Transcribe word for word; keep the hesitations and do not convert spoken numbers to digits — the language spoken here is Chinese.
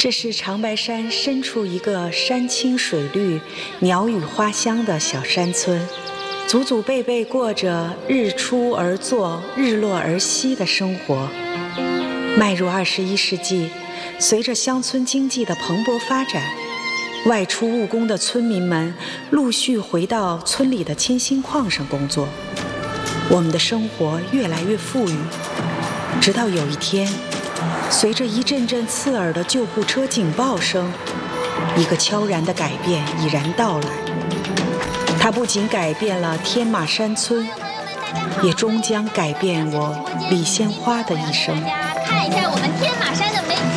这是长白山深处一个山清水绿、鸟语花香的小山村，祖祖辈辈过着日出而作、日落而息的生活。迈入二十一世纪，随着乡村经济的蓬勃发展，外出务工的村民们陆续回到村里的铅锌矿上工作，我们的生活越来越富裕。直到有一天，随着一阵阵刺耳的救护车警报声，一个悄然的改变已然到来。它不仅改变了天马山村，也终将改变我李鲜花的一生。 看一下我们天马山的美景。